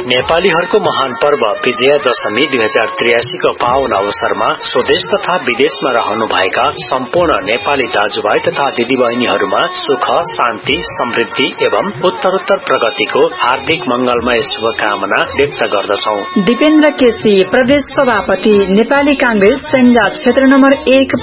नेपालीहरूको महान पर्व विजयादशमी 2083 को पावन अवसरमा स्वदेश तथा विदेशमा रहनुभएका सम्पूर्ण नेपाली दाजुभाइ तथा दिदीबहिनीहरूमा सुख, शान्ति, समृद्धि एवं उत्तरोत्तर प्रगतिको हार्दिक मंगलमय शुभकामना व्यक्त गर्दछौ। दीपेन्द्र केसी, प्रदेश सभापति, नेपाली कांग्रेस, सैन्जाज क्षेत्र नम्बर 1